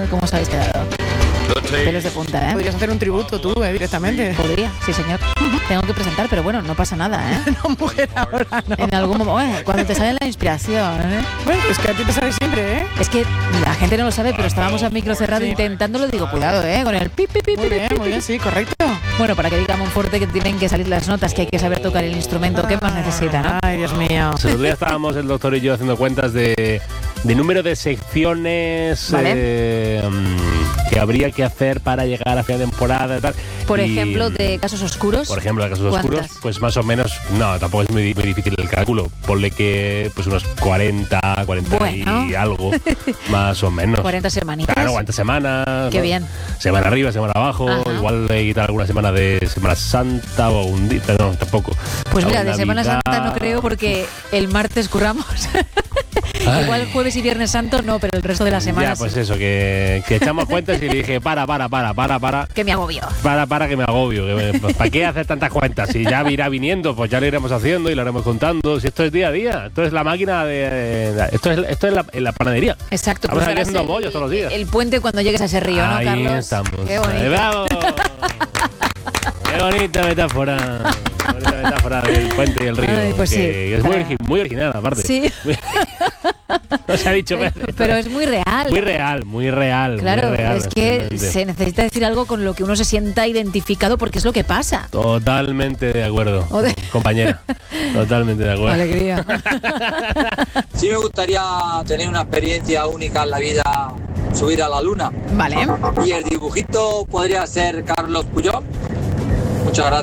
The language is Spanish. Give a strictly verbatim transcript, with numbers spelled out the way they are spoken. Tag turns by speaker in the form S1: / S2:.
S1: cómo os habéis quedado. Pelos de punta, ¿eh?
S2: Podrías hacer un tributo tú, ¿eh? Directamente.
S1: Podría, sí, señor. Tengo que presentar, pero bueno, no pasa nada, ¿eh?
S2: No, mujer, ahora no.
S1: En algún momento, bueno, cuando te sale la inspiración, ¿eh?
S2: Bueno, es que a ti te sale siempre, ¿eh?
S1: Es que la gente no lo sabe, pero estábamos a micro cerrado sí. intentándolo. Digo, cuidado, ¿eh? Con el pip, pip, pip,
S2: muy
S1: pip,
S2: bien,
S1: pip,
S2: muy bien, sí, correcto.
S1: Bueno, para que diga Monforte que tienen que salir las notas, que hay que saber tocar el instrumento, ¿qué más necesita, no?
S2: Ay, Dios mío.
S3: El otro día estábamos el doctor y yo haciendo cuentas de, de número de secciones
S1: ¿vale?
S3: eh, que habría que hacer para llegar a final de temporada y tal.
S1: Por
S3: y,
S1: ejemplo, de casos oscuros.
S3: Por ejemplo, de casos
S1: ¿cuántas?
S3: oscuros, pues más o menos, no, tampoco es muy, muy difícil el cálculo. Ponle que pues unos cuarenta, cuarenta bueno. y algo, más o menos.
S1: cuarenta semanitas.
S3: Claro, cuarenta semanas.
S1: Qué
S3: ¿no?
S1: bien.
S3: Semana arriba, semana abajo. Ajá. Igual de quitar alguna semana de Semana Santa o un día, no, tampoco.
S1: Pues mira, de Semana Santa no creo porque el martes curramos. Igual jueves y viernes santo no, pero el resto de las semanas.
S3: Ya, pues eso, que, que echamos cuentas y le dije, para, para, para, para, para.
S1: Que me agobio.
S3: Para, para, que me agobio. Que me, ¿para qué hacer tantas cuentas? Si ya irá viniendo, pues ya lo iremos haciendo y lo iremos contando. Si esto es día a día, esto es la máquina de... Esto es, esto es la, en la panadería.
S1: Exacto.
S3: Estamos
S1: pues
S3: haciendo bollos todos los días.
S1: El puente cuando llegues a ese río, ¿no,
S3: Ahí
S1: Carlos?
S3: Ahí estamos.
S1: Qué bonito.
S3: ¡Bravo! ¡Qué bonita metáfora! Qué bonita metáfora del puente y el río.
S1: Ay, pues
S3: que
S1: sí.
S3: Es muy, muy original, aparte.
S1: Sí.
S3: No se ha dicho
S1: pero, pero es muy real.
S3: Muy real, muy real.
S1: Claro,
S3: muy real,
S1: es que se necesita decir algo con lo que uno se sienta identificado porque es lo que pasa.
S3: Totalmente de acuerdo,
S1: de...
S3: compañera. Totalmente de acuerdo.
S1: Alegría.
S4: Sí me gustaría tener una experiencia única en la vida, subir a la luna.
S1: Vale.
S4: Y el dibujito podría ser Carlos Puyol. Muchas